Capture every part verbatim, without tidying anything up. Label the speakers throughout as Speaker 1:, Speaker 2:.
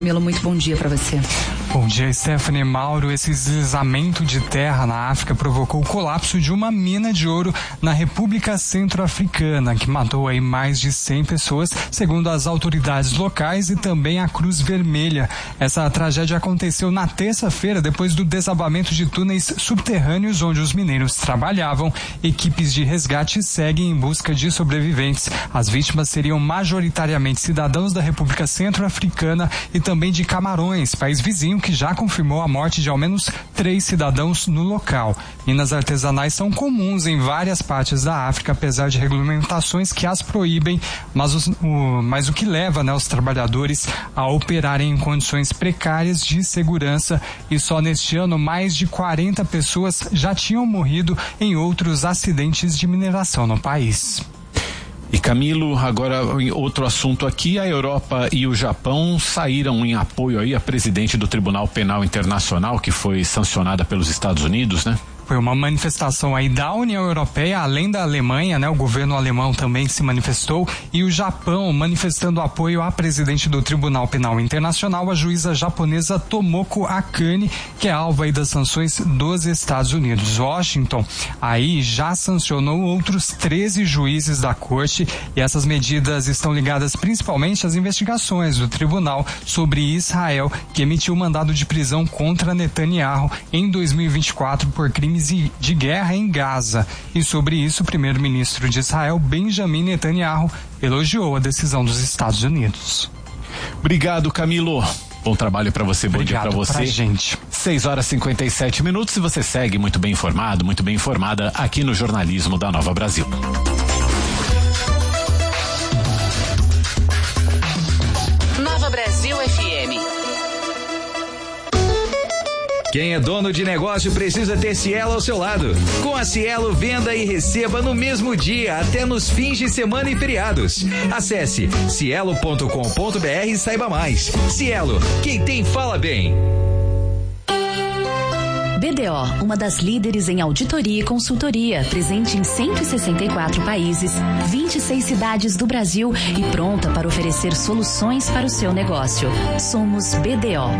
Speaker 1: Melo, muito bom dia para você.
Speaker 2: Bom dia, Stephanie. Mauro, esse deslizamento de terra na África provocou o colapso de uma mina de ouro na República Centro-Africana, que matou aí mais de cem pessoas, segundo as autoridades locais e também a Cruz Vermelha. Essa tragédia aconteceu na terça-feira, depois do desabamento de túneis subterrâneos onde os mineiros trabalhavam. Equipes de resgate seguem em busca de sobreviventes. As vítimas seriam majoritariamente cidadãos da República Centro-Africana e também de Camarões, país vizinho que já confirmou a morte de ao menos três cidadãos no local. Minas artesanais são comuns em várias partes da África, apesar de regulamentações que as proíbem, mas, os, o, mas o que leva, né, os trabalhadores a operarem em condições precárias de segurança, e só neste ano mais de quarenta pessoas já tinham morrido em outros acidentes de mineração no país.
Speaker 3: E Camilo, agora outro assunto aqui, a Europa e o Japão saíram em apoio aí à presidente do Tribunal Penal Internacional, que foi sancionada pelos Estados Unidos, né?
Speaker 2: Foi uma manifestação aí da União Europeia, além da Alemanha, né? O governo alemão também se manifestou, e o Japão manifestando apoio à presidente do Tribunal Penal Internacional, a juíza japonesa Tomoko Akane, que é alvo aí das sanções dos Estados Unidos. Washington aí já sancionou outros treze juízes da corte, e essas medidas estão ligadas principalmente às investigações do tribunal sobre Israel, que emitiu mandado de prisão contra Netanyahu em dois mil e vinte e quatro por crimes de guerra em Gaza. E sobre isso, o primeiro-ministro de Israel, Benjamin Netanyahu, elogiou a decisão dos Estados Unidos.
Speaker 3: Obrigado, Camilo. Bom trabalho para você, bom
Speaker 2: Obrigado
Speaker 3: dia para você.
Speaker 2: Pra gente.
Speaker 3: seis horas e cinquenta e sete minutos, e você segue muito bem informado, muito bem informada aqui no jornalismo da Nova Brasil.
Speaker 4: Nova Brasil F M.
Speaker 5: Quem é dono de negócio precisa ter Cielo ao seu lado. Com a Cielo, venda e receba no mesmo dia, até nos fins de semana e feriados. Acesse cielo ponto com ponto br e saiba mais. Cielo, quem tem fala bem.
Speaker 6: B D O, uma das líderes em auditoria e consultoria, presente em cento e sessenta e quatro países, vinte e seis cidades do Brasil e pronta para oferecer soluções para o seu negócio. Somos B D O.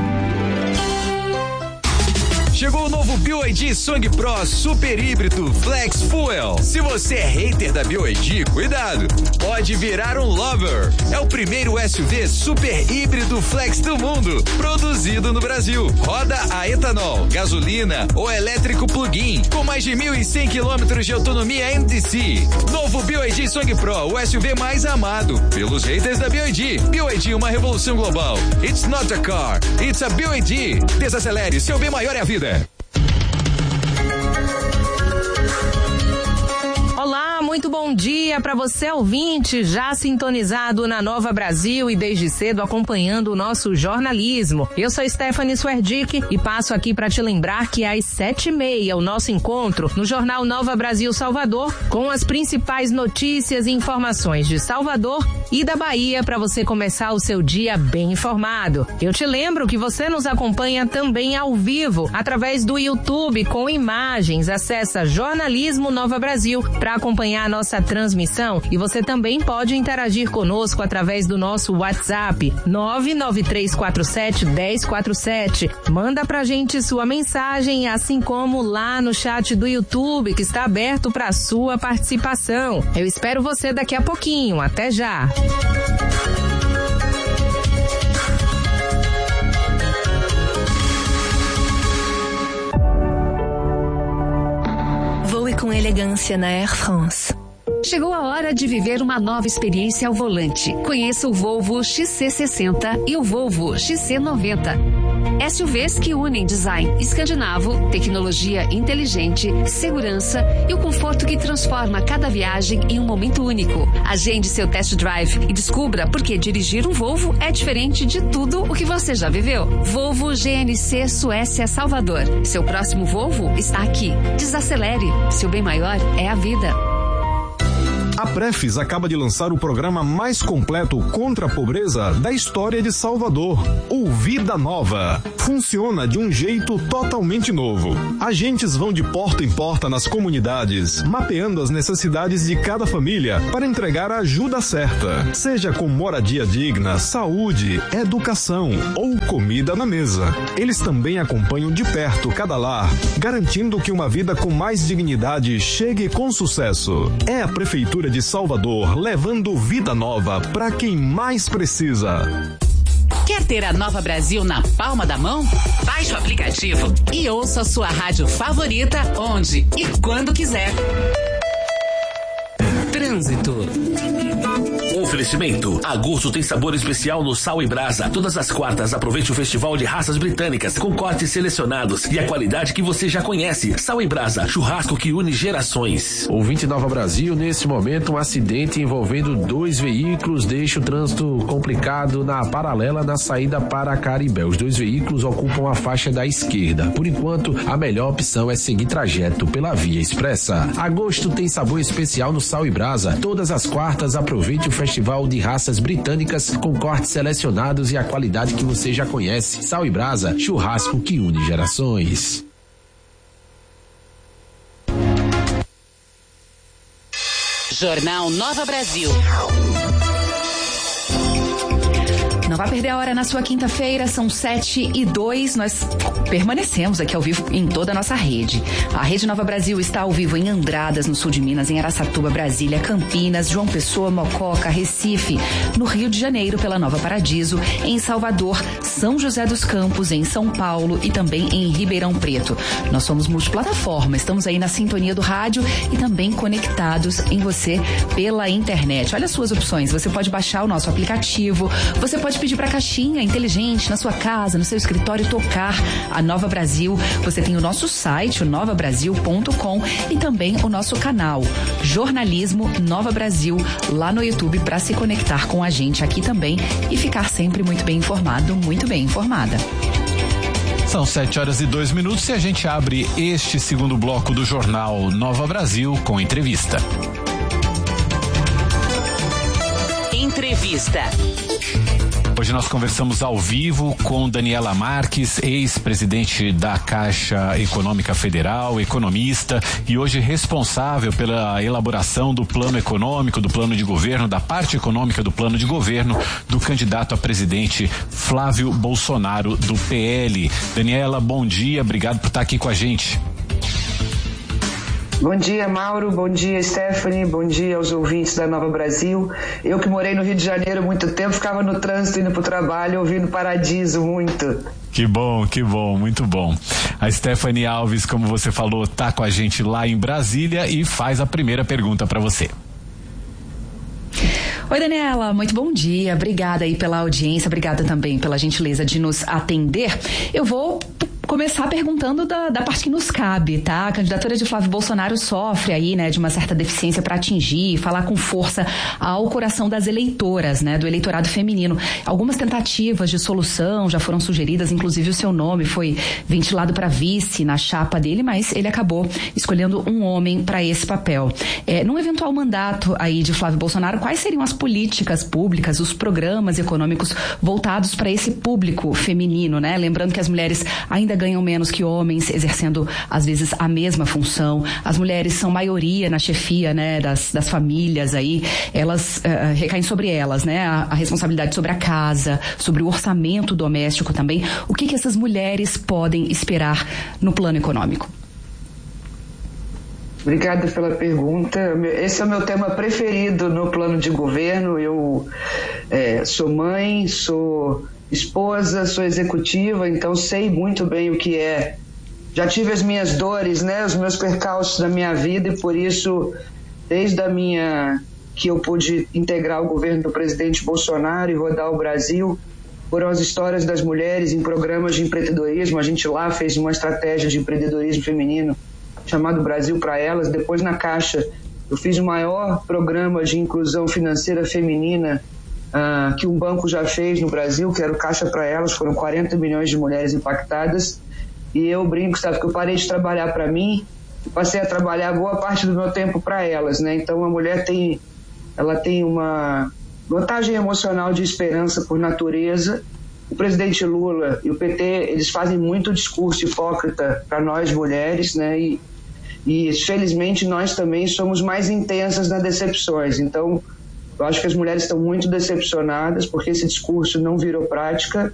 Speaker 5: Chegou o novo B Y D Song Pro Super Híbrido Flex Fuel. Se você é hater da B Y D, cuidado, pode virar um lover. É o primeiro S U V super híbrido flex do mundo, produzido no Brasil. Roda a etanol, gasolina ou elétrico plug-in, com mais de mil e cem quilômetros de autonomia M D C. Novo B Y D Song Pro, o S U V mais amado pelos haters da B Y D. B Y D, uma revolução global. It's not a car, it's a B Y D. Desacelere, seu bem maior é a vida.
Speaker 7: Olá, muito bom dia para você ouvinte, já sintonizado na Nova Brasil e desde cedo acompanhando o nosso jornalismo. Eu sou Stephanie Swerdick e passo aqui para te lembrar que às sete e meia o nosso encontro no Jornal Nova Brasil Salvador, com as principais notícias e informações de Salvador e da Bahia, para você começar o seu dia bem informado. Eu te lembro que você nos acompanha também ao vivo através do YouTube com imagens. Acessa Jornalismo Nova Brasil para acompanhar a nossa transmissão, e você também pode interagir conosco através do nosso WhatsApp nove nove três quatro sete um zero quatro sete. Manda pra gente sua mensagem, assim como lá no chat do YouTube, que está aberto para sua participação. Eu espero você daqui a pouquinho. Até já.
Speaker 6: Voe com elegância na Air France.
Speaker 8: Chegou a hora de viver uma nova experiência ao volante. Conheça o Volvo X C sessenta e o Volvo X C noventa. S U Vs que unem design escandinavo, tecnologia inteligente, segurança e o conforto que transforma cada viagem em um momento único. Agende seu test drive e descubra por que dirigir um Volvo é diferente de tudo o que você já viveu. Volvo G N C Suécia Salvador. Seu próximo Volvo está aqui. Desacelere. Seu bem maior é a vida.
Speaker 1: A Prefis acaba de lançar o programa mais completo contra a pobreza da história de Salvador, o Vida Nova. Funciona de um jeito totalmente novo. Agentes vão de porta em porta nas comunidades, mapeando as necessidades de cada família para entregar a ajuda certa, seja com moradia digna, saúde, educação ou comida na mesa. Eles também acompanham de perto cada lar, garantindo que uma vida com mais dignidade chegue com sucesso. É a Prefeitura de Salvador levando vida nova para quem mais precisa.
Speaker 4: Quer ter a Nova Brasil na palma da mão? Baixe o aplicativo e ouça a sua rádio favorita onde e quando quiser. Trânsito.
Speaker 9: Oferecimento. Agosto tem sabor especial no Sal e Brasa. Todas as quartas aproveite o Festival de Raças Britânicas com cortes selecionados e a qualidade que você já conhece. Sal e Brasa, churrasco que une gerações.
Speaker 10: Ouvinte Nova Brasil, nesse momento um acidente envolvendo dois veículos deixa o trânsito complicado na paralela na saída para Caribé. Os dois veículos ocupam a faixa da esquerda. Por enquanto, a melhor opção é seguir trajeto pela via expressa. Agosto tem sabor especial no Sal e Brasa. Todas as quartas aproveite o Festival de Raças Britânicas com cortes selecionados e a qualidade que você já conhece. Sal e Brasa, churrasco que une gerações.
Speaker 4: Jornal Nova Brasil.
Speaker 6: Não vai perder a hora na sua quinta-feira, são sete e dois. Nós permanecemos aqui ao vivo em toda a nossa rede. A Rede Nova Brasil está ao vivo em Andradas, no sul de Minas, em Araçatuba, Brasília, Campinas, João Pessoa, Mococa, Recife, no Rio de Janeiro, pela Nova Paradiso, em Salvador, São José dos Campos, em São Paulo e também em Ribeirão Preto. Nós somos multiplataforma, estamos aí na sintonia do rádio e também conectados em você pela internet. Olha as suas opções, você pode baixar o nosso aplicativo, você pode pedir para a caixinha inteligente na sua casa, no seu escritório, tocar a Nova Brasil. Você tem o nosso site, o nova brasil ponto com, e também o nosso canal Jornalismo Nova Brasil lá no YouTube para se conectar com a gente aqui também e ficar sempre muito bem informado, muito bem informada.
Speaker 3: São sete horas e dois minutos e a gente abre este segundo bloco do Jornal Nova Brasil com entrevista.
Speaker 4: Entrevista.
Speaker 3: Hoje nós conversamos ao vivo com Daniela Marques, ex-presidente da Caixa Econômica Federal, economista e hoje responsável pela elaboração do plano econômico, do plano de governo, da parte econômica do plano de governo do candidato a presidente Flávio Bolsonaro, do P L. Daniela, bom dia, obrigado por estar aqui com a gente.
Speaker 11: Bom dia, Mauro. Bom dia, Stephanie. Bom dia aos ouvintes da Nova Brasil. Eu que morei no Rio de Janeiro há muito tempo, ficava no trânsito indo pro trabalho, ouvindo Paradiso muito.
Speaker 3: Que bom, que bom, muito bom. A Stephanie Alves, como você falou, tá com a gente lá em Brasília e faz a primeira pergunta para você.
Speaker 6: Oi, Daniela, muito bom dia. Obrigada aí pela audiência, obrigada também pela gentileza de nos atender. Eu vou começar perguntando da, da parte que nos cabe, tá? A candidatura de Flávio Bolsonaro sofre aí, né, de uma certa deficiência para atingir, falar com força ao coração das eleitoras, né, do eleitorado feminino. Algumas tentativas de solução já foram sugeridas, inclusive o seu nome foi ventilado para vice na chapa dele, mas ele acabou escolhendo um homem para esse papel. É, num eventual mandato aí de Flávio Bolsonaro, quais seriam as políticas públicas, os programas econômicos voltados para esse público feminino, né? Lembrando que as mulheres ainda ganham menos que homens, exercendo às vezes a mesma função. As mulheres são maioria na chefia, né, das, das famílias aí, elas uh, recaem sobre elas, né, a, a responsabilidade sobre a casa, sobre o orçamento doméstico também. O que que essas mulheres podem esperar no plano econômico?
Speaker 11: Obrigada pela pergunta. Esse é o meu tema preferido no plano de governo. Eu é, sou mãe, sou esposa, sou executiva, então sei muito bem o que é. Já tive as minhas dores, né, os meus percalços da minha vida e por isso, desde a minha que eu pude integrar o governo do presidente Bolsonaro e rodar o Brasil, foram as histórias das mulheres em programas de empreendedorismo. A gente lá fez uma estratégia de empreendedorismo feminino chamado Brasil para Elas. Depois na Caixa eu fiz o maior programa de inclusão financeira feminina Uh, que um banco já fez no Brasil, que era o Caixa para Elas. Foram quarenta milhões de mulheres impactadas e eu brinco, sabe, que eu parei de trabalhar para mim e passei a trabalhar boa parte do meu tempo para elas, né? Então a mulher tem ela tem uma vantagem emocional de esperança por natureza. O presidente Lula e o P T, eles fazem muito discurso hipócrita para nós mulheres, né? E, e felizmente nós também somos mais intensas nas decepções. Então, eu acho que as mulheres estão muito decepcionadas porque esse discurso não virou prática.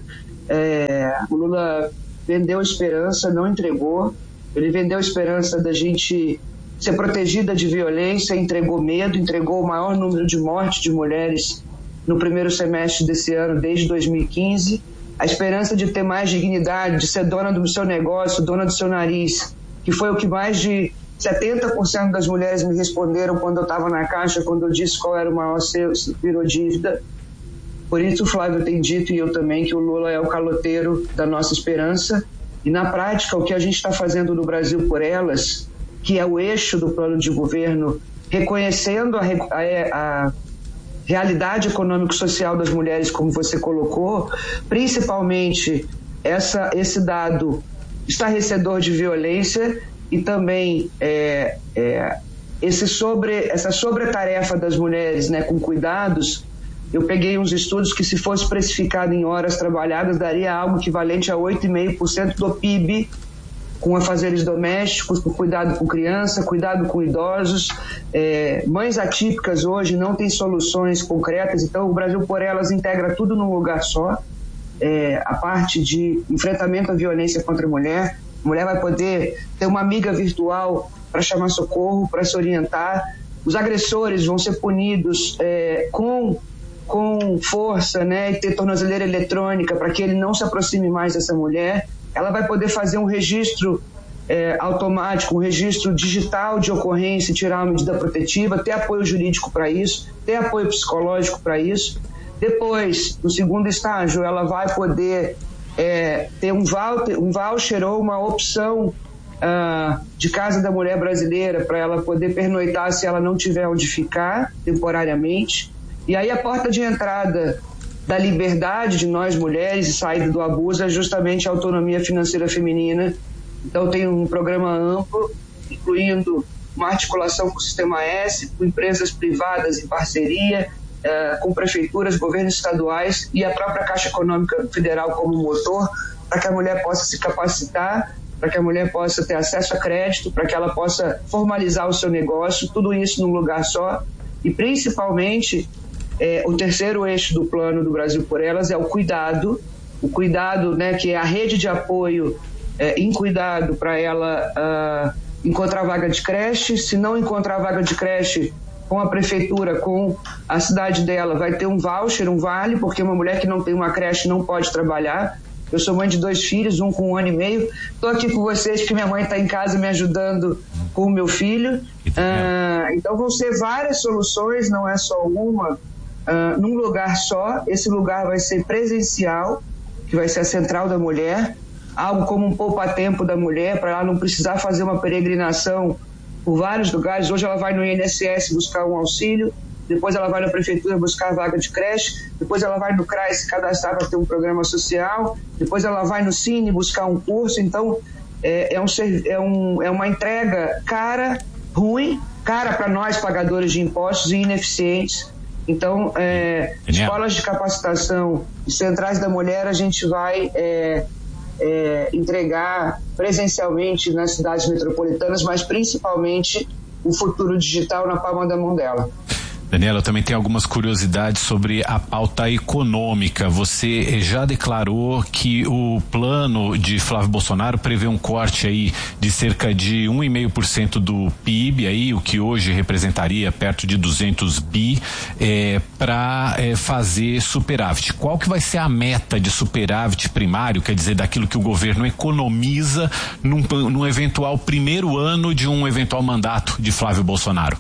Speaker 11: É, o Lula vendeu esperança, não entregou. Ele vendeu esperança da gente ser protegida de violência, entregou medo, entregou o maior número de mortes de mulheres no primeiro semestre desse ano, desde dois mil e quinze. A esperança de ter mais dignidade, de ser dona do seu negócio, dona do seu nariz, que foi o que mais de setenta por cento das mulheres me responderam quando eu estava na Caixa, quando eu disse qual era o maior seu, virou dívida. Por isso o Flávio tem dito, e eu também, que o Lula é o caloteiro da nossa esperança. E na prática, o que a gente está fazendo no Brasil por Elas, que é o eixo do plano de governo, reconhecendo a, a, a realidade econômico-social das mulheres, como você colocou, principalmente essa, esse dado estarrecedor de violência e também é, é, esse sobre, essa sobretarefa das mulheres, né, com cuidados. Eu peguei uns estudos que, se fosse precificado em horas trabalhadas, daria algo equivalente a oito vírgula cinco por cento do P I B, com afazeres domésticos, com cuidado com criança, cuidado com idosos. É, mães atípicas hoje não têm soluções concretas, então o Brasil por Elas integra tudo num lugar só. É, a parte de enfrentamento à violência contra a mulher. A mulher vai poder ter uma amiga virtual para chamar socorro, para se orientar. Os agressores vão ser punidos é, com... com força, né, e ter tornozeleira eletrônica para que ele não se aproxime mais dessa mulher. Ela vai poder fazer um registro é, automático, um registro digital de ocorrência, tirar uma medida protetiva, ter apoio jurídico para isso, ter apoio psicológico para isso. Depois, no segundo estágio, ela vai poder é, ter um voucher, um voucher ou uma opção uh, de Casa da Mulher Brasileira para ela poder pernoitar se ela não tiver onde ficar temporariamente. E aí a porta de entrada da liberdade de nós mulheres e saída do abuso é justamente a autonomia financeira feminina. Então tem um programa amplo, incluindo uma articulação com o Sistema S, com empresas privadas em parceria, eh, com prefeituras, governos estaduais e a própria Caixa Econômica Federal como motor, para que a mulher possa se capacitar, para que a mulher possa ter acesso a crédito, para que ela possa formalizar o seu negócio, tudo isso num lugar só. E principalmente... É, o terceiro eixo do plano do Brasil por Elas é o cuidado, o cuidado, né, que é a rede de apoio é, em cuidado para ela uh, encontrar vaga de creche. Se não encontrar vaga de creche com a prefeitura, com a cidade dela, vai ter um voucher, um vale, porque uma mulher que não tem uma creche não pode trabalhar. Eu sou mãe de dois filhos, um com um ano e meio. Estou aqui com vocês porque minha mãe está em casa me ajudando com o meu filho. Uh, então vão ser várias soluções, não é só uma. Uh, num lugar só. Esse lugar vai ser presencial, que vai ser a Central da Mulher, algo como um poupa-tempo da mulher, para ela não precisar fazer uma peregrinação por vários lugares. Hoje ela vai no I N S S buscar um auxílio, depois ela vai na prefeitura buscar vaga de creche, depois ela vai no C R A S se cadastrar para ter um programa social, depois ela vai no Cine buscar um curso. Então é, é, um, é, um, é uma entrega cara, ruim, cara para nós pagadores de impostos e ineficientes. Então, é, escolas de capacitação e centrais da mulher a gente vai é, é, entregar presencialmente nas cidades metropolitanas, mas principalmente o futuro digital na palma da mão dela.
Speaker 3: Daniela, eu também tenho algumas curiosidades sobre a pauta econômica. Você já declarou que o plano de Flávio Bolsonaro prevê um corte aí de cerca de um vírgula cinco por cento do P I B, aí, o que hoje representaria perto de duzentos bi, é, para é, fazer superávit. Qual que vai ser a meta de superávit primário, quer dizer, daquilo que o governo economiza num, num eventual primeiro ano de um eventual mandato de Flávio Bolsonaro?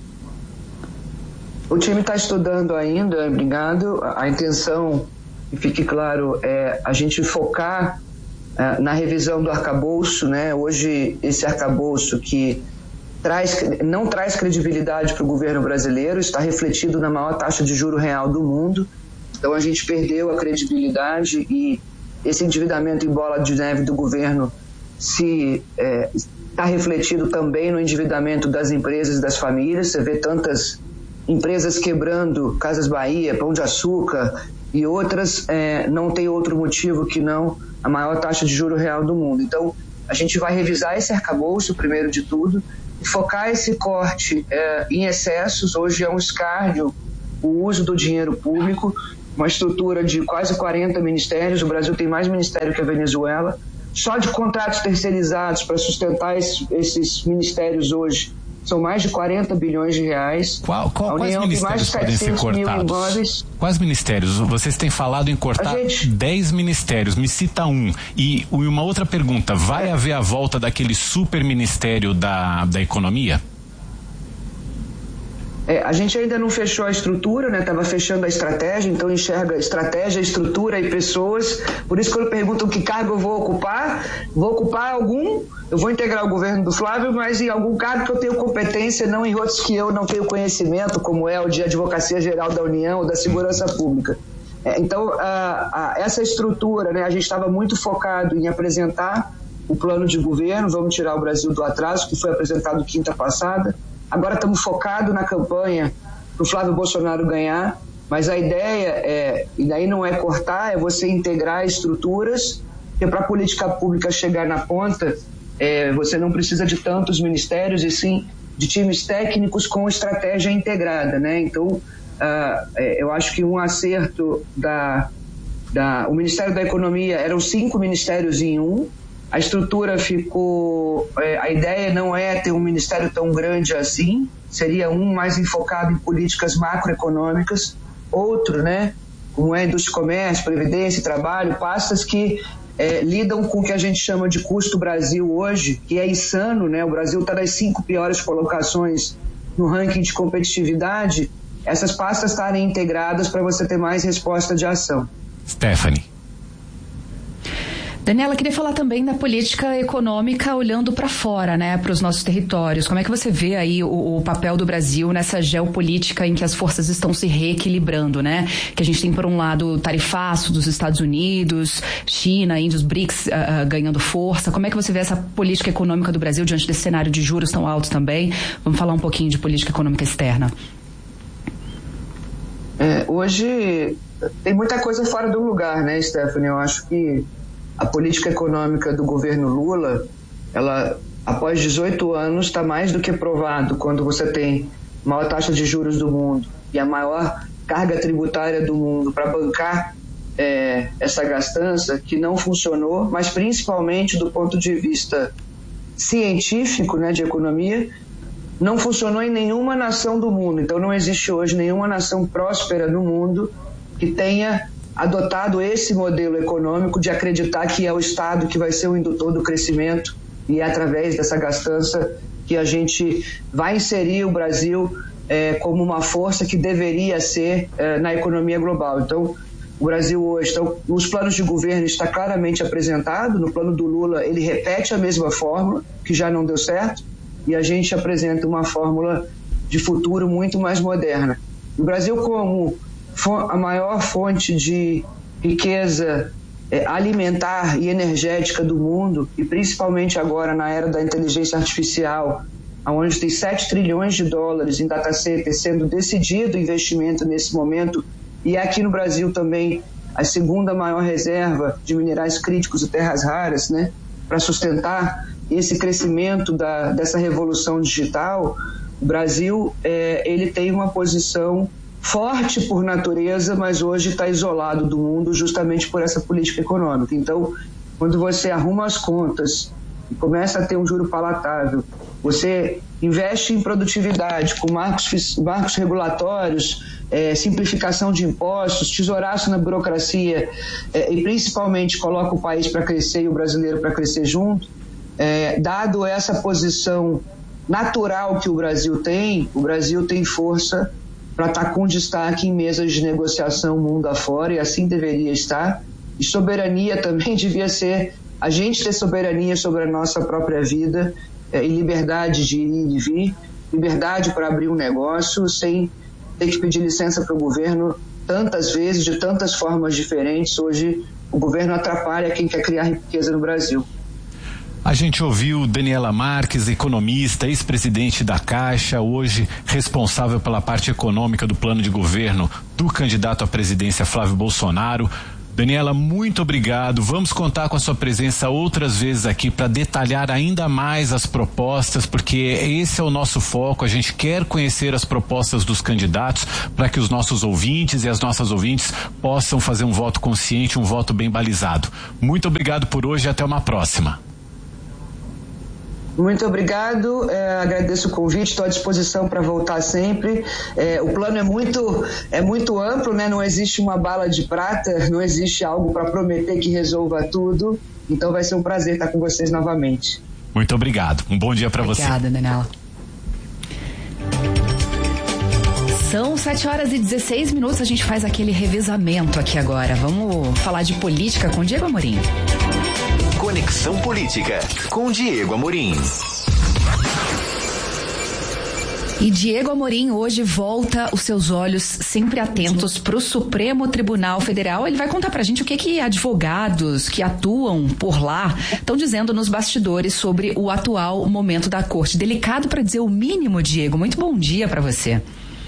Speaker 11: O time está estudando ainda, obrigado. A intenção, que fique claro, é a gente focar uh, na revisão do arcabouço, né? Hoje, esse arcabouço que traz, não traz credibilidade para o governo brasileiro, está refletido na maior taxa de juro real do mundo. Então, a gente perdeu a credibilidade e esse endividamento em bola de neve do governo se está é, refletido também no endividamento das empresas e das famílias. Você vê tantas empresas quebrando, Casas Bahia, Pão de Açúcar e outras, é, não tem outro motivo que não a maior taxa de juro real do mundo. Então, a gente vai revisar esse arcabouço, primeiro de tudo, e focar esse corte é, em excessos. Hoje é um escárnio o uso do dinheiro público, uma estrutura de quase quarenta ministérios, o Brasil tem mais ministério que a Venezuela, só de contratos terceirizados para sustentar esses, esses ministérios hoje são mais de quarenta bilhões de reais.
Speaker 3: Qual, qual, quais ministérios podem ser cortados? Quais ministérios? Vocês têm falado em cortar gente... dez ministérios, me cita um. E uma outra pergunta, vai é. haver a volta daquele super ministério da, da economia?
Speaker 11: É, a gente ainda não fechou a estrutura, né? Estava fechando a estratégia, então enxerga estratégia, estrutura e pessoas. Por isso, quando perguntam que cargo eu vou ocupar, vou ocupar algum, eu vou integrar o governo do Flávio, mas em algum cargo que eu tenho competência, não em outros que eu não tenho conhecimento, como é o de Advocacia Geral da União ou da Segurança Pública. É, então, a, a, essa estrutura, né? A gente estava muito focado em apresentar o plano de governo, vamos tirar o Brasil do atraso, que foi apresentado quinta passada. Agora estamos focados na campanha para o Flávio Bolsonaro ganhar, mas a ideia, é, e daí não é cortar, é você integrar estruturas, porque para a política pública chegar na ponta, é, você não precisa de tantos ministérios, e sim de times técnicos com estratégia integrada, né? Então, uh, é, eu acho que um acerto da, da... O Ministério da Economia, eram cinco ministérios em um. A estrutura ficou... É, a ideia não é ter um ministério tão grande assim, seria um mais enfocado em políticas macroeconômicas, outro, né, como é indústria e comércio, previdência e trabalho, pastas que é, lidam com o que a gente chama de custo Brasil hoje, que é insano, né? O Brasil está nas cinco piores colocações no ranking de competitividade, essas pastas estarem integradas para você ter mais resposta de ação.
Speaker 3: Stephanie.
Speaker 6: Daniela, queria falar também da política econômica olhando para fora, né, para os nossos territórios. Como é que você vê aí o, o papel do Brasil nessa geopolítica em que as forças estão se reequilibrando, né? Que a gente tem, por um lado, o tarifaço dos Estados Unidos, China, Índios, B R I C S uh, uh, ganhando força. Como é que você vê essa política econômica do Brasil diante desse cenário de juros tão altos também? Vamos falar um pouquinho de política econômica externa.
Speaker 11: É, hoje tem muita coisa fora do lugar, né, Stephanie? Eu acho que a política econômica do governo Lula, ela, após dezoito anos, está mais do que provado quando você tem a maior taxa de juros do mundo e a maior carga tributária do mundo para bancar é, essa gastança, que não funcionou, mas principalmente do ponto de vista científico, né, de economia, não funcionou em nenhuma nação do mundo. Então não existe hoje nenhuma nação próspera no mundo que tenha adotado esse modelo econômico de acreditar que é o Estado que vai ser o indutor do crescimento e é através dessa gastança que a gente vai inserir o Brasil é, como uma força que deveria ser é, na economia global. Então, o Brasil hoje, então, nos planos de governo está claramente apresentado, no plano do Lula ele repete a mesma fórmula, que já não deu certo, e a gente apresenta uma fórmula de futuro muito mais moderna. O Brasil, como a maior fonte de riqueza é, alimentar e energética do mundo, e principalmente agora na era da inteligência artificial, onde tem sete trilhões de dólares em data center sendo decidido o investimento nesse momento, e aqui no Brasil também a segunda maior reserva de minerais críticos e terras raras, né, para sustentar esse crescimento da, dessa revolução digital. O Brasil é, ele tem uma posição forte por natureza, mas hoje está isolado do mundo justamente por essa política econômica. Então, quando você arruma as contas e começa a ter um juro palatável, você investe em produtividade, com marcos, marcos regulatórios, é, simplificação de impostos, tesouraço na burocracia, é, e principalmente coloca o país para crescer e o brasileiro para crescer junto, é, dado essa posição natural que o Brasil tem, o Brasil tem força para estar com destaque em mesas de negociação mundo afora, e assim deveria estar. E soberania também devia ser a gente ter soberania sobre a nossa própria vida, é, e liberdade de ir e vir, liberdade para abrir um negócio sem ter que pedir licença para o governo tantas vezes, de tantas formas diferentes. Hoje o governo atrapalha quem quer criar riqueza no Brasil.
Speaker 3: A gente ouviu Daniela Marques, economista, ex-presidente da Caixa, hoje responsável pela parte econômica do plano de governo do candidato à presidência Flávio Bolsonaro. Daniela, muito obrigado. Vamos contar com a sua presença outras vezes aqui para detalhar ainda mais as propostas, porque esse é o nosso foco. A gente quer conhecer as propostas dos candidatos para que os nossos ouvintes e as nossas ouvintes possam fazer um voto consciente, um voto bem balizado. Muito obrigado por hoje e até uma próxima.
Speaker 11: Muito obrigado, é, agradeço o convite, estou à disposição para voltar sempre. É, o plano é muito, é muito amplo, né? Não existe uma bala de prata, não existe algo para prometer que resolva tudo, então vai ser um prazer estar com vocês novamente.
Speaker 3: Muito obrigado, um bom dia para você.
Speaker 6: Obrigada, Daniela. São sete horas e dezesseis minutos, a gente faz aquele revezamento aqui agora. Vamos falar de política com Diego Amorim.
Speaker 5: Conexão Política, com Diego Amorim.
Speaker 6: E Diego Amorim hoje volta os seus olhos sempre atentos para o Supremo Tribunal Federal. Ele vai contar pra gente o que que advogados que atuam por lá estão dizendo nos bastidores sobre o atual momento da corte. Delicado para dizer o mínimo, Diego. Muito bom dia para você.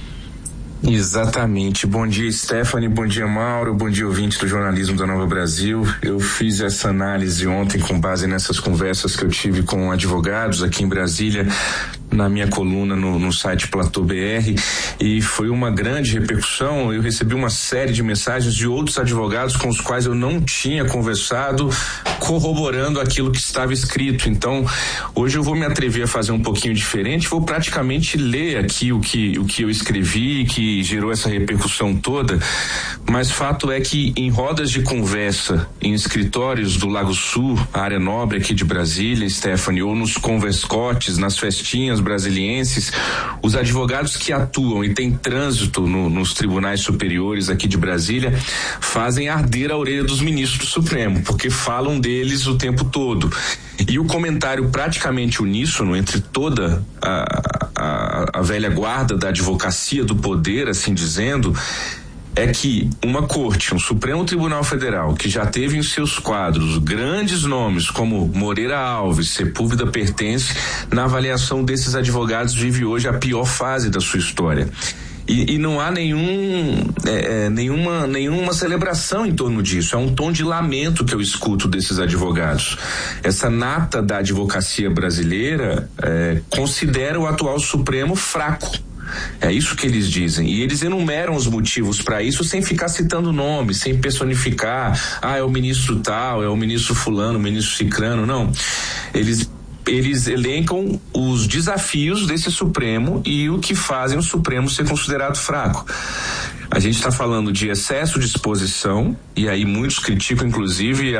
Speaker 12: Exatamente. Bom dia, Stephanie, bom dia, Mauro, bom dia, ouvintes do jornalismo da Nova Brasil. Eu fiz essa análise ontem com base nessas conversas que eu tive com advogados aqui em Brasília, na minha coluna no, no site Platô B R, e foi uma grande repercussão. Eu recebi uma série de mensagens de outros advogados com os quais eu não tinha conversado, corroborando aquilo que estava escrito. Então, hoje eu vou me atrever a fazer um pouquinho diferente, vou praticamente ler aqui o que, o que eu escrevi, que gerou essa repercussão toda, mas fato é que em rodas de conversa, em escritórios do Lago Sul, a área nobre aqui de Brasília, Stephanie, ou nos converscotes, nas festinhas brasilienses, os advogados que atuam e têm trânsito no, nos tribunais superiores aqui de Brasília fazem arder a orelha dos ministros do Supremo, porque falam deles o tempo todo. E o comentário praticamente uníssono entre toda a, a, a velha guarda da advocacia do poder, assim dizendo, é que uma corte, um Supremo Tribunal Federal, que já teve em seus quadros grandes nomes como Moreira Alves, Sepúlveda Pertence, na avaliação desses advogados vive hoje a pior fase da sua história. E, e não há nenhum, é, nenhuma, nenhuma celebração em torno disso. É um tom de lamento que eu escuto desses advogados. Essa nata da advocacia brasileira é, considera o atual Supremo fraco. É isso que eles dizem. E eles enumeram os motivos para isso sem ficar citando nomes, sem personificar. Ah, é o ministro tal, é o ministro fulano, o ministro cicrano. Não. Eles Eles elencam os desafios desse Supremo e o que fazem o Supremo ser considerado fraco. A gente está falando de excesso de exposição, e aí muitos criticam inclusive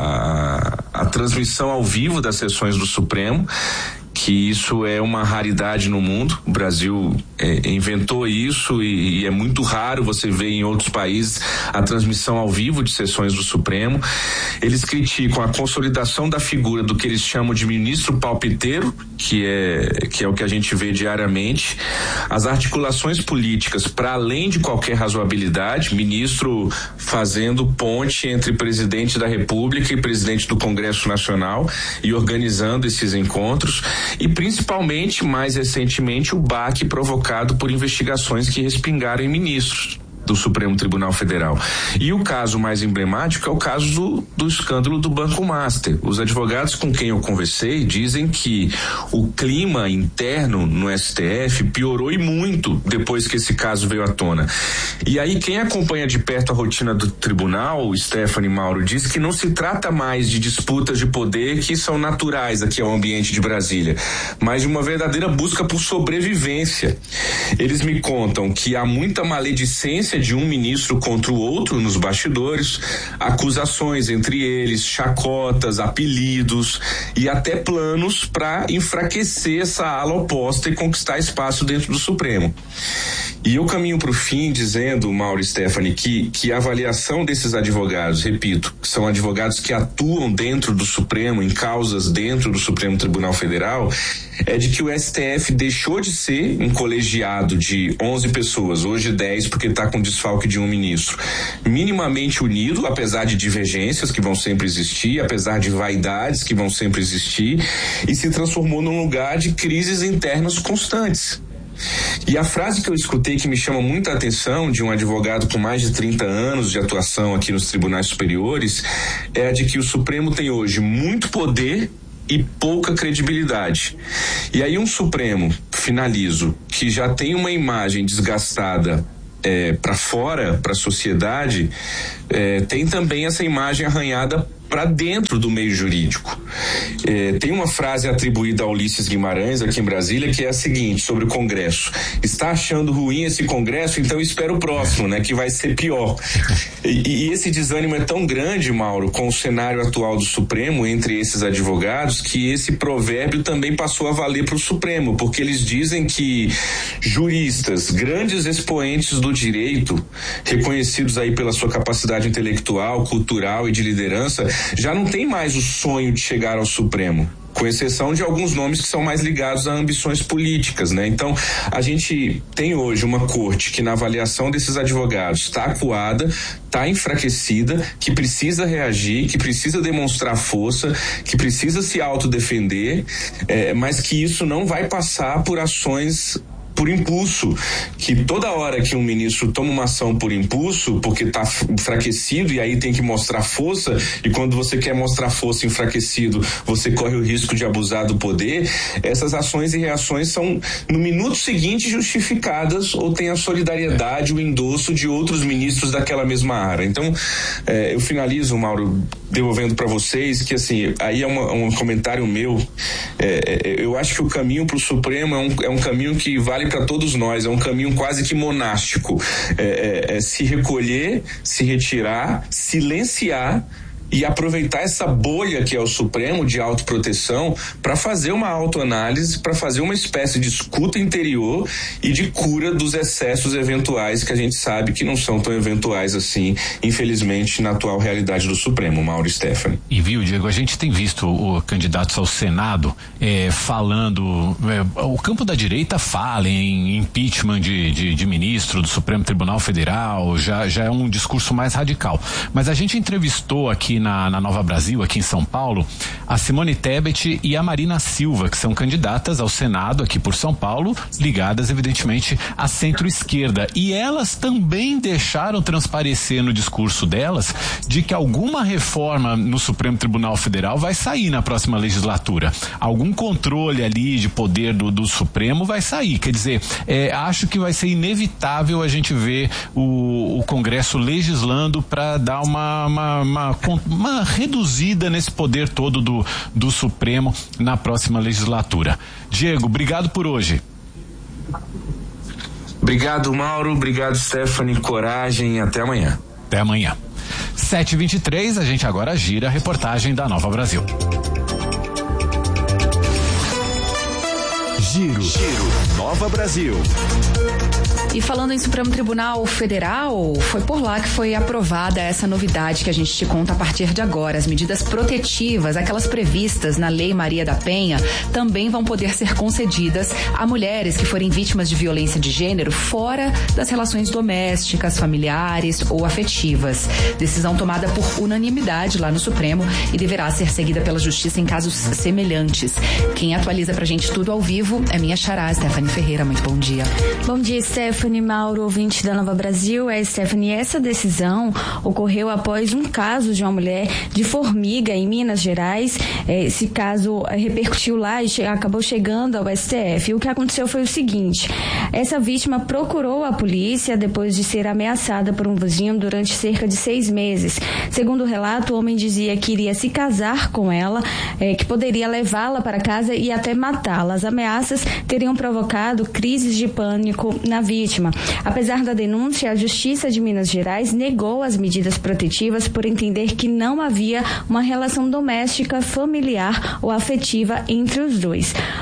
Speaker 12: a, a, a transmissão ao vivo das sessões do Supremo, que isso é uma raridade no mundo. O Brasil é, inventou isso e, e é muito raro você ver em outros países a transmissão ao vivo de sessões do Supremo. Eles criticam a consolidação da figura do que eles chamam de ministro palpiteiro, que é, que é o que a gente vê diariamente, as articulações políticas para além de qualquer razoabilidade, ministro fazendo ponte entre presidente da República e presidente do Congresso Nacional e organizando esses encontros. E principalmente, mais recentemente, o baque provocado por investigações que respingaram em ministros do Supremo Tribunal Federal. E o caso mais emblemático é o caso do, do escândalo do Banco Master. Os advogados com quem eu conversei dizem que o clima interno no S T F piorou e muito depois que esse caso veio à tona. E aí quem acompanha de perto a rotina do tribunal, Stephanie, Mauro, diz que não se trata mais de disputas de poder que são naturais aqui ao ambiente de Brasília, mas de uma verdadeira busca por sobrevivência. Eles me contam que há muita maledicência de um ministro contra o outro nos bastidores, acusações entre eles, chacotas, apelidos e até planos para enfraquecer essa ala oposta e conquistar espaço dentro do Supremo. E eu caminho para o fim dizendo, Mauro e Stephanie, que, que a avaliação desses advogados, repito, que são advogados que atuam dentro do Supremo, em causas dentro do Supremo Tribunal Federal, é de que o S T F deixou de ser um colegiado de onze pessoas, hoje dez, porque está com desfalque de um ministro minimamente unido, apesar de divergências que vão sempre existir, apesar de vaidades que vão sempre existir, e se transformou num lugar de crises internas constantes. E a frase que eu escutei que me chama muita atenção de um advogado com mais de trinta anos de atuação aqui nos tribunais superiores é a de que o Supremo tem hoje muito poder e pouca credibilidade. E aí um Supremo, finalizo, que já tem uma imagem desgastada é, para fora, para a sociedade, é, tem também essa imagem arranhada para dentro do meio jurídico. É, tem uma frase atribuída a Ulisses Guimarães aqui em Brasília que é a seguinte, sobre o Congresso: está achando ruim esse Congresso, então espera o próximo, né, que vai ser pior. E, e esse desânimo é tão grande, Mauro, com o cenário atual do Supremo entre esses advogados, que esse provérbio também passou a valer para o Supremo, porque eles dizem que juristas, grandes expoentes do direito, reconhecidos aí pela sua capacidade intelectual, cultural e de liderança, já não tem mais o sonho de chegar ao Supremo, com exceção de alguns nomes que são mais ligados a ambições políticas, né? Então, a gente tem hoje uma corte que, na avaliação desses advogados, está acuada, está enfraquecida, que precisa reagir, que precisa demonstrar força, que precisa se autodefender, é, mas que isso não vai passar por ações por impulso, que toda hora que um ministro toma uma ação por impulso, porque está enfraquecido e aí tem que mostrar força, e quando você quer mostrar força enfraquecido, você corre o risco de abusar do poder, essas ações e reações são no minuto seguinte justificadas ou tem a solidariedade, o endosso de outros ministros daquela mesma área. Então, eh, eu finalizo, Mauro, devolvendo para vocês que, assim, aí é uma, um comentário meu, eh, eu acho que o caminho para o Supremo é um, é um caminho que vale para todos nós, é um caminho quase que monástico, é, é, é se recolher, se retirar, silenciar e aproveitar essa bolha que é o Supremo de autoproteção para fazer uma autoanálise, para fazer uma espécie de escuta interior e de cura dos excessos eventuais que a gente sabe que não são tão eventuais assim, infelizmente, na atual realidade do Supremo. Mauro e Stephanie.
Speaker 3: E viu, Diego, a gente tem visto o candidatos ao Senado é, falando, é, o campo da direita fala em impeachment de, de, de ministro do Supremo Tribunal Federal, já, já é um discurso mais radical. Mas a gente entrevistou aqui Na, na Nova Brasil, aqui em São Paulo, a Simone Tebet e a Marina Silva, que são candidatas ao Senado aqui por São Paulo, ligadas evidentemente à centro-esquerda, e elas também deixaram transparecer no discurso delas de que alguma reforma no Supremo Tribunal Federal vai sair na próxima legislatura, algum controle ali de poder do, do Supremo vai sair, quer dizer, é, acho que vai ser inevitável a gente ver o, o Congresso legislando para dar uma, uma, uma uma reduzida nesse poder todo do, do Supremo na próxima legislatura. Diego, obrigado por hoje.
Speaker 12: Obrigado, Mauro, obrigado, Stephanie, coragem e até amanhã.
Speaker 3: Até amanhã. sete e vinte e três, a gente agora gira a reportagem da Nova Brasil.
Speaker 5: Giro, Giro, Nova Brasil.
Speaker 13: E falando em Supremo Tribunal Federal, foi por lá que foi aprovada essa novidade que a gente te conta a partir de agora. As medidas protetivas, aquelas previstas na Lei Maria da Penha, também vão poder ser concedidas a mulheres que forem vítimas de violência de gênero fora das relações domésticas, familiares ou afetivas. Decisão tomada por unanimidade lá no Supremo e deverá ser seguida pela Justiça em casos semelhantes. Quem atualiza pra gente tudo ao vivo é minha xará, Stephanie Ferreira. Muito bom dia.
Speaker 14: Bom dia, Stephanie. Mauro, ouvinte da Nova Brasil. É, Stephanie, essa decisão ocorreu após um caso de uma mulher de Formiga, em Minas Gerais. Esse caso repercutiu lá e che- acabou chegando ao S T F. E o que aconteceu foi o seguinte: essa vítima procurou a polícia depois de ser ameaçada por um vizinho durante cerca de seis meses. Segundo o relato, o homem dizia que iria se casar com ela, é, que poderia levá-la para casa e até matá-la. As ameaças teriam provocado crises de pânico na vítima. Apesar da denúncia, a Justiça de Minas Gerais negou as medidas protetivas por entender que não havia uma relação doméstica, familiar ou afetiva entre os dois.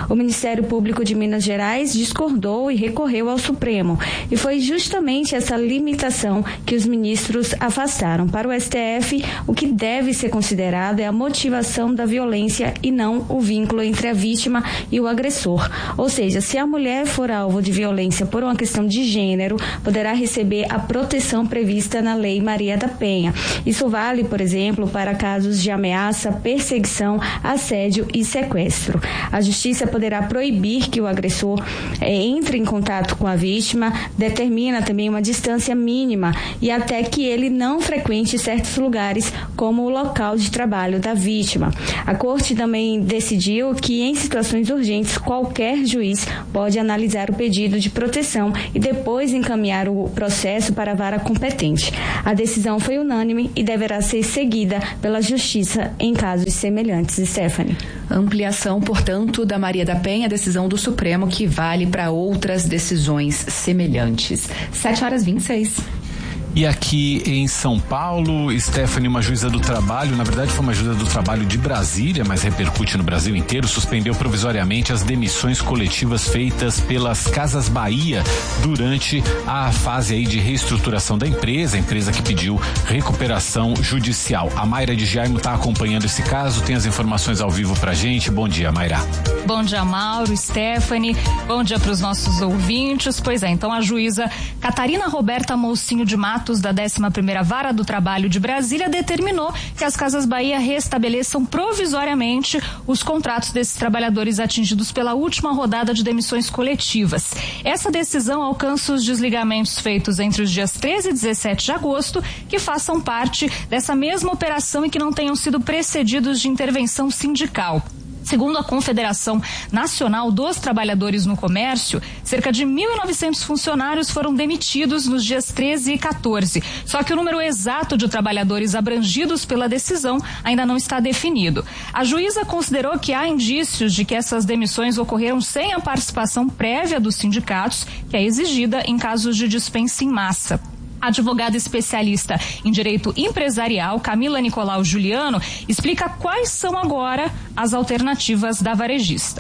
Speaker 14: O Ministério Público de Minas Gerais discordou e recorreu ao Supremo. E foi justamente essa limitação que os ministros afastaram. Para o S T F, o que deve ser considerado é a motivação da violência e não o vínculo entre a vítima e o agressor. Ou seja, se a mulher for alvo de violência por uma questão de gênero, poderá receber a proteção prevista na Lei Maria da Penha. Isso vale, por exemplo, para casos de ameaça, perseguição, assédio e sequestro. A Justiça poderá proibir que o agressor eh, entre em contato com a vítima, determina também uma distância mínima e até que ele não frequente certos lugares, como o local de trabalho da vítima. A Corte também decidiu que, em situações urgentes, qualquer juiz pode analisar o pedido de proteção e depois encaminhar o processo para a vara competente. A decisão foi unânime e deverá ser seguida pela Justiça em casos semelhantes. Stephanie.
Speaker 13: Ampliação, portanto, da Maria da Penha, decisão do Supremo que vale para outras decisões semelhantes. sete horas e vinte e seis.
Speaker 3: E aqui em São Paulo, Stephanie, uma juíza do trabalho, na verdade foi uma juíza do trabalho de Brasília, mas repercute no Brasil inteiro, suspendeu provisoriamente as demissões coletivas feitas pelas Casas Bahia durante a fase aí de reestruturação da empresa, a empresa que pediu recuperação judicial. A Mayra de Jaime está acompanhando esse caso, tem as informações ao vivo pra gente. Bom dia, Mayra.
Speaker 15: Bom dia, Mauro, Stephanie, bom dia para os nossos ouvintes. Pois é, então a juíza Catarina Roberta Mocinho de Matos, da décima primeira Vara do Trabalho de Brasília, determinou que as Casas Bahia restabeleçam provisoriamente os contratos desses trabalhadores atingidos pela última rodada de demissões coletivas. Essa decisão alcança os desligamentos feitos entre os dias treze e dezessete de agosto, que façam parte dessa mesma operação e que não tenham sido precedidos de intervenção sindical. Segundo a Confederação Nacional dos Trabalhadores no Comércio, cerca de mil e novecentos funcionários foram demitidos nos dias treze e quatorze. Só que o número exato de trabalhadores abrangidos pela decisão ainda não está definido. A juíza considerou que há indícios de que essas demissões ocorreram sem a participação prévia dos sindicatos, que é exigida em casos de dispensa em massa. A advogada especialista em direito empresarial, Camila Nicolau Juliano, explica quais são agora as alternativas da varejista.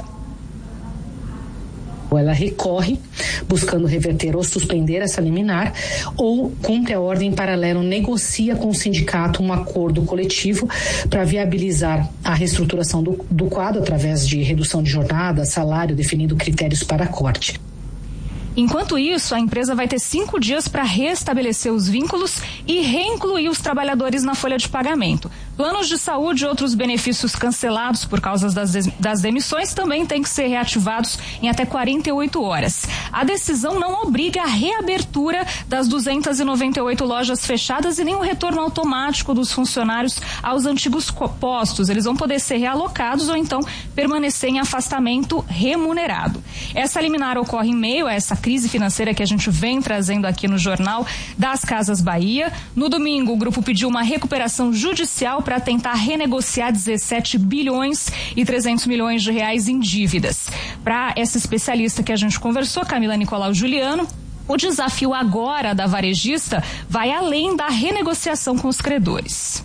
Speaker 16: Ela recorre, buscando reverter ou suspender essa liminar, ou cumpre a ordem em paralelo, negocia com o sindicato um acordo coletivo para viabilizar a reestruturação do, do quadro através de redução de jornada, salário, definindo critérios para corte.
Speaker 15: Enquanto isso, a empresa vai ter cinco dias para restabelecer os vínculos e reincluir os trabalhadores na folha de pagamento. Planos de saúde e outros benefícios cancelados por causa das, das demissões também têm que ser reativados em até quarenta e oito horas. A decisão não obriga a reabertura das duzentas e noventa e oito lojas fechadas e nem o retorno automático dos funcionários aos antigos postos. Eles vão poder ser realocados ou então permanecer em afastamento remunerado. Essa liminar ocorre em meio a essa crise financeira que a gente vem trazendo aqui no Jornal das Casas Bahia. No domingo, o grupo pediu uma recuperação judicial para tentar renegociar dezessete bilhões e trezentos milhões de reais em dívidas. Para essa especialista que a gente conversou, Camila Nicolau Juliano, o desafio agora da varejista vai além da renegociação com os credores.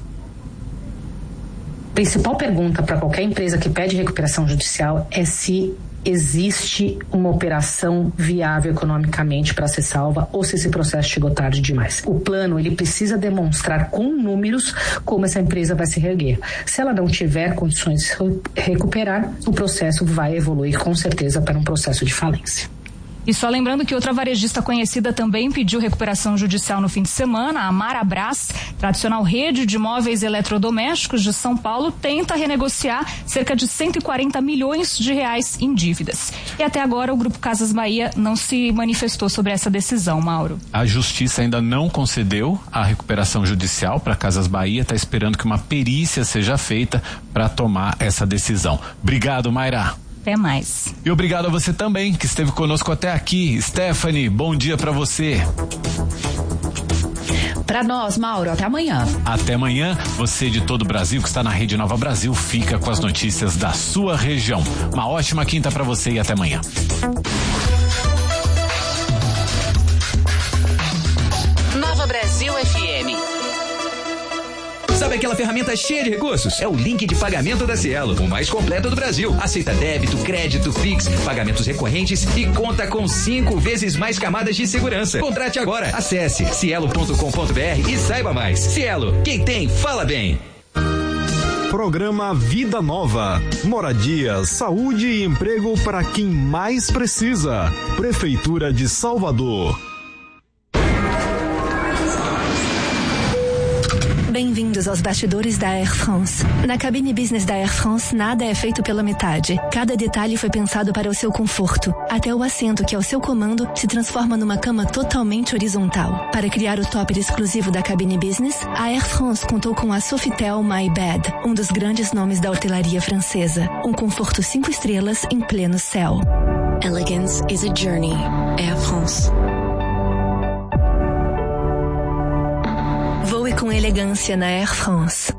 Speaker 16: A principal pergunta para qualquer empresa que pede recuperação judicial é se existe uma operação viável economicamente para ser salva ou se esse processo chegou tarde demais. O plano, ele precisa demonstrar com números como essa empresa vai se reerguer. Se ela não tiver condições de recuperar, o processo vai evoluir com certeza para um processo de falência.
Speaker 15: E só lembrando que outra varejista conhecida também pediu recuperação judicial no fim de semana, a Marabras, tradicional rede de móveis eletrodomésticos de São Paulo, tenta renegociar cerca de cento e quarenta milhões de reais em dívidas. E até agora o Grupo Casas Bahia não se manifestou sobre essa decisão, Mauro.
Speaker 3: A Justiça ainda não concedeu a recuperação judicial para Casas Bahia, está esperando que uma perícia seja feita para tomar essa decisão. Obrigado, Mayra.
Speaker 15: Até mais.
Speaker 3: E obrigado a você também que esteve conosco até aqui. Stephanie, bom dia para você.
Speaker 13: Para nós, Mauro, até amanhã.
Speaker 3: Até amanhã. Você de todo o Brasil que está na Rede Nova Brasil fica com as notícias da sua região. Uma ótima quinta para você e até amanhã.
Speaker 4: Nova Brasil F M
Speaker 5: Sabe aquela ferramenta cheia de recursos? É o link de pagamento da Cielo, o mais completo do Brasil. Aceita débito, crédito, Pix, pagamentos recorrentes e conta com cinco vezes mais camadas de segurança. Contrate agora. Acesse cielo ponto com ponto br e saiba mais. Cielo, quem tem, fala bem.
Speaker 1: Programa Vida Nova. Moradia, saúde e emprego para quem mais precisa. Prefeitura de Salvador.
Speaker 17: Bem-vindos aos bastidores da Air France. Na cabine business da Air France, nada é feito pela metade. Cada detalhe foi pensado para o seu conforto. Até o assento, que é o seu comando, se transforma numa cama totalmente horizontal. Para criar o topper exclusivo da cabine business, a Air France contou com a Sofitel My Bed, um dos grandes nomes da hotelaria francesa. Um conforto cinco estrelas em pleno céu.
Speaker 18: Elegance is a journey. Air France.
Speaker 17: Voe com elegância na Air France.